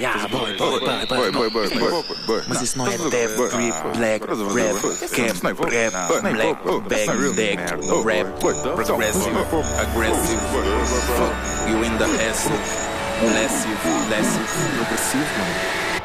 boy. Mas isso não é death, trip, black, rap, cap, rap, black, bag, deck, rap, progressive, aggressive, fuck you in the acid, massive, progressive, mano.